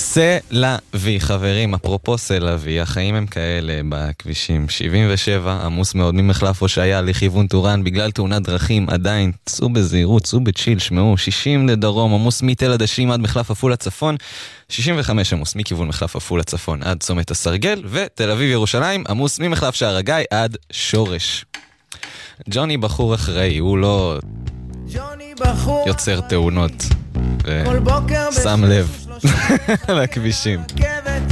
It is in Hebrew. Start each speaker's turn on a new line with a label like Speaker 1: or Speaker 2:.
Speaker 1: סלווי, חברים, אפרופו סלווי, החיים הם כאלה בכבישים. 77, עמוס מאוד ממחלף הושעיה לכיוון טורן, בגלל תאונת דרכים, עדיין, צאו בזהירות, צאו בצ'יל, שמעו, 60 לדרום, עמוס מתל עדשים עד מחלף עפולה צפון, 65 עמוס מכיוון מחלף עפולה צפון עד צומת הסרגל, ותל אביב ירושלים, עמוס ממחלף שער הגיא עד שורש. ג'וני בחור אחראי, הוא לא יוצר תאונות, ושם לב לכבישים.